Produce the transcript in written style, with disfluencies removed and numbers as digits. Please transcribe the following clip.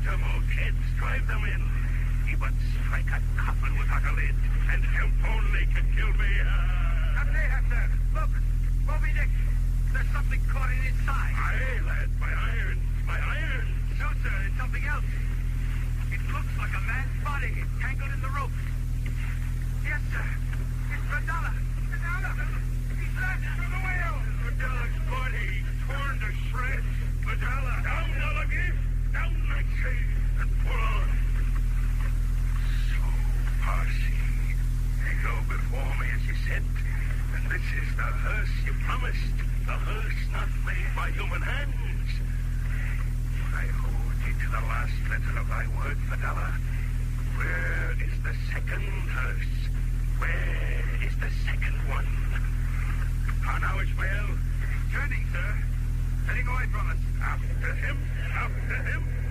them, old kids. Drive them in. He would strike a coffin without a lid, and hemp only can kill me. Captain Ahab, sir. Look. Moby Dick. There's something caught in his side. Aye, lad. My irons. My irons. No, sir. It's something else. It looks like a man's body tangled in the rope. Yes, sir. It's Radala. Radala. He's left from the whale. Radala's body torn to shreds. Radala. Down, Alligator. Down, I say, and pull on. So, Parsi, you go before me as you said, and this is the hearse you promised. The hearse not made by human hands. But I hold you to the last letter of thy word, Radala. Where is the second hearse? Where is the second one? How now, Ishmael? Turning, sir. Heading away from us. After him. After him.